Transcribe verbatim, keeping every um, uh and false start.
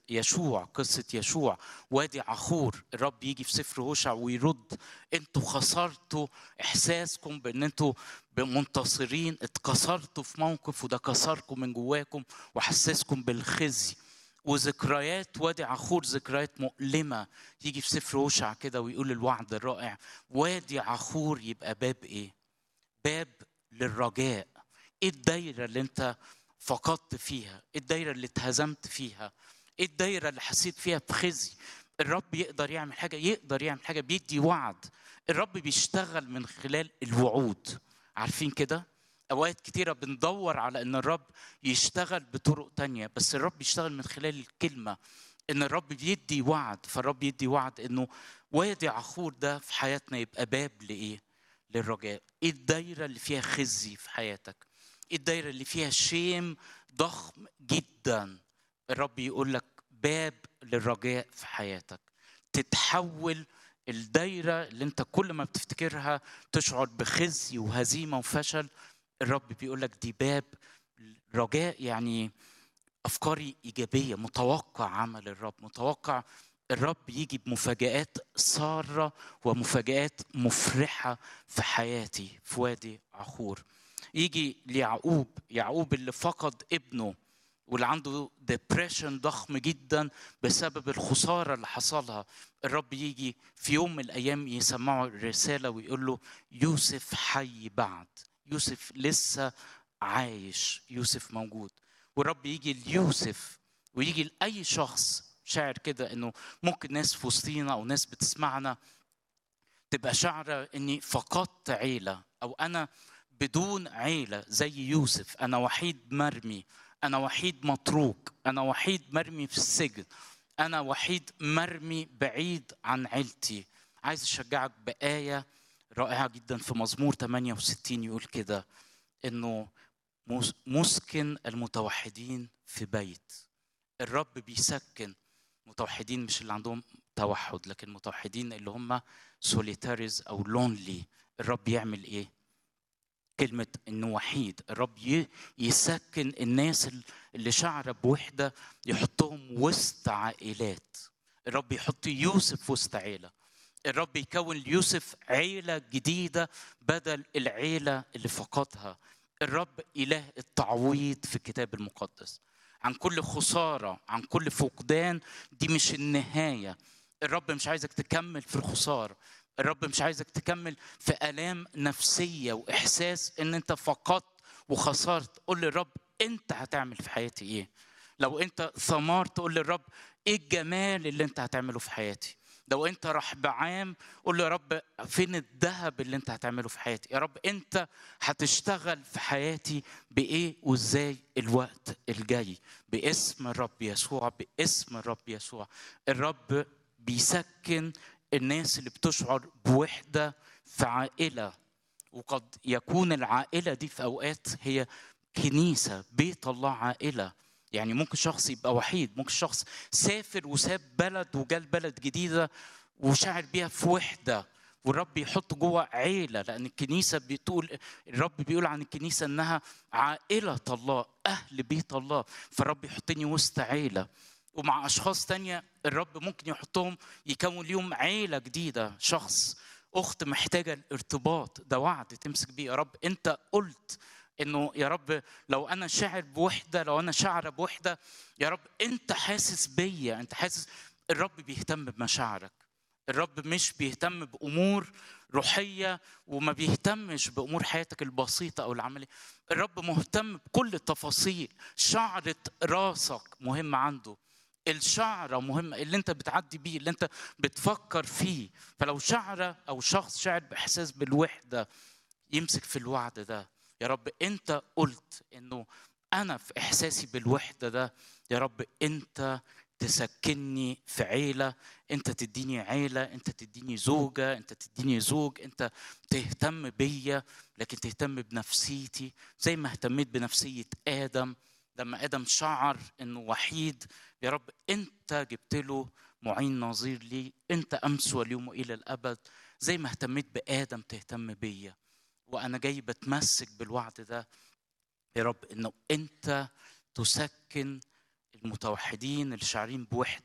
يشوع، قصة يشوع وادي عخور. الرب يجي في سفر هوشع ويرد: انتوا خسرتوا احساسكم بان انتوا منتصرين، اتكسرتوا في موقف وده كسركم من جواكم وحسسكم بالخزي. وذكريات وادي عخور ذكريات مؤلمة. يجي في سفر هوشع كده ويقول الوعد الرائع: وادي عخور يبقى باب ايه؟ باب للرجاء. ايه الدايرة اللي انت فقدت فيها؟ ايه الدايرة اللي اتهزمت فيها؟ ايه الدايرة اللي حسيت فيها بخزي؟ الرب يقدر يعمل حاجة، يقدر يعمل حاجة، بيدي وعد. الرب بيشتغل من خلال الوعود. عارفين كده؟ اوقات كتيرة بندور على ان الرب يشتغل بطرق تانية، بس الرب يشتغل من خلال الكلمة. ان الرب بيدي وعد، فالرب يدي وعد انه وادي عخور ده في حياتنا يبقى باب لايه؟ للرجاء. ايه الدايرة اللي فيها خزي في حياتك؟ ايه الدايرة اللي فيها شيم ضخم جدا؟ الرب يقول لك باب للرجاء في حياتك. تتحول الدايرة اللي انت كل ما بتفتكرها تشعر بخزي وهزيمة وفشل، الرب بيقول لك دي باب رجاء. يعني أفكاري إيجابية، متوقع عمل الرب، متوقع الرب يجي بمفاجآت سارة ومفاجآت مفرحة في حياتي في وادي عخور. يجي ليعقوب، يعقوب اللي فقد ابنه واللي عنده ديبريشن ضخم جدا بسبب الخسارة اللي حصلها. الرب يجي في يوم من الأيام يسمعه الرسالة ويقول له يوسف حي بعد، يوسف لسه عايش، يوسف موجود. والرب يجي ليوسف ويجي لأي شخص شاعر كده إنه ممكن ناس في وسطينا أو ناس بتسمعنا تبقى شعرة إني فقدت عيلة، أو أنا بدون عيلة زي يوسف، أنا وحيد مرمي، أنا وحيد متروك، أنا وحيد مرمي في السجن، أنا وحيد مرمي بعيد عن عيلتي. عايز أشجعك بآية رائعة جدا في مزمور ثمانية وستين يقول كده: إنه مسكن المتوحدين في بيت. الرب بيسكن متوحدين، مش اللي عندهم توحد، لكن متوحدين اللي هم سوليتاريز او لونلي. الرب يعمل ايه؟ كلمة انه وحيد، الرب يسكن الناس اللي شعر بوحدة، يحطهم وسط عائلات. الرب يحط يوسف وسط عيلة. الرب يكون ليوسف عيلة جديدة بدل العيلة اللي فقدها. الرب إله التعويض في الكتاب المقدس. عن كل خسارة، عن كل فقدان، دي مش النهاية. الرب مش عايزك تكمل في الخسارة. الرب مش عايزك تكمل في آلام نفسية وإحساس إن أنت فقدت وخسرت. قول للرب أنت هتعمل في حياتي إيه؟ لو أنت ثمار تقول للرب إيه الجمال اللي أنت هتعمله في حياتي؟ لو انت رحبعام قول له يا رب فين الذهب اللي انت هتعمله في حياتي؟ يا رب انت هتشتغل في حياتي بايه وازاي الوقت الجاي؟ باسم الرب يسوع، باسم الرب يسوع. الرب بيسكن الناس اللي بتشعر بوحدة في عائلة، وقد يكون العائلة دي في اوقات هي كنيسة، بيت الله عائلة. يعني ممكن شخص يبقى وحيد، ممكن شخص سافر وساب بلد وجال بلد جديدة وشاعر بيها في وحدة، والرب يحط جوه عيلة. لأن الكنيسة بتقول، الرب بيقول عن الكنيسة إنها عائلة الله، أهل بيت الله. فالرب يحطني وسط عيلة. ومع أشخاص تانية الرب ممكن يحطهم يكون ليهم عيلة جديدة. شخص أخت محتاجة الارتباط، ده وعد تمسك بيه. يا رب أنت قلت إنه يا رب لو أنا شاعر بوحدة، لو أنا شاعرة بوحدة، يا رب أنت حاسس بيا، أنت حاسس. الرب بيهتم بمشاعرك. الرب مش بيهتم بأمور روحية وما بيهتمش بأمور حياتك البسيطة أو العملية. الرب مهتم بكل التفاصيل. شعرة راسك مهمة عنده، الشعرة مهمة اللي انت بتعدي بيه، اللي انت بتفكر فيه. فلو شعرة أو شخص شاعر بإحساس بالوحدة يمسك في الوعد ده. يا رب انت قلت انه انا في احساسي بالوحده ده، يا رب انت تسكنني في عيله، انت تديني عيله، انت تديني زوجه، انت تديني زوج، انت تهتم بيا، لكن تهتم بنفسيتي زي ما اهتميت بنفسيه ادم لما ادم شعر انه وحيد. يا رب انت جبت له معين نظير لي، انت امس واليوم الى الابد. زي ما اهتميت بادم تهتم بيا. وأنا جاي بتمسك بالوعد ده يا رب، إنه أنت تسكن المتوحدين اللي شاعرين بوحدة